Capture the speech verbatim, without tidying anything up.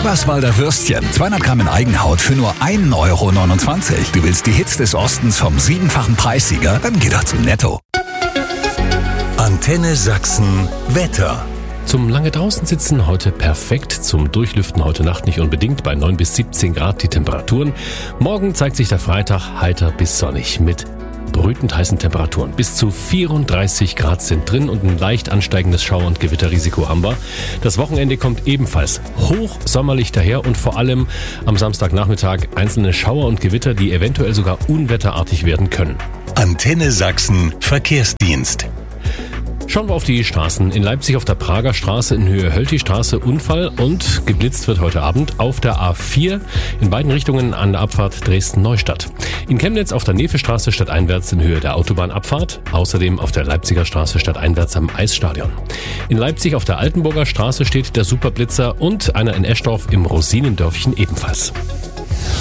Eberswalder Würstchen, zweihundert Gramm in Eigenhaut für nur ein Euro neunundzwanzig. Du willst die Hits des Ostens vom siebenfachen Preissieger? Dann geh doch zu Netto. Antenne Sachsen Wetter. Zum lange draußen sitzen heute perfekt, zum Durchlüften heute Nacht nicht unbedingt, bei neun bis siebzehn Grad die Temperaturen. Morgen zeigt sich der Freitag heiter bis sonnig mit brütend heißen Temperaturen. Bis zu vierunddreißig Grad sind drin und ein leicht ansteigendes Schauer- und Gewitterrisiko haben wir. Das Wochenende kommt ebenfalls hochsommerlich daher und vor allem am Samstagnachmittag einzelne Schauer und Gewitter, die eventuell sogar unwetterartig werden können. Antenne Sachsen Verkehrsdienst. Schauen wir auf die Straßen. In Leipzig auf der Prager Straße in Höhe Hölti-Straße Unfall und geblitzt wird heute Abend auf der A vier in beiden Richtungen an der Abfahrt Dresden-Neustadt. In Chemnitz auf der Nefe-Straße stadteinwärts in Höhe der Autobahnabfahrt. Außerdem auf der Leipziger Straße stadteinwärts am Eisstadion. In Leipzig auf der Altenburger Straße steht der Superblitzer und einer in Eschdorf im Rosinendörfchen ebenfalls.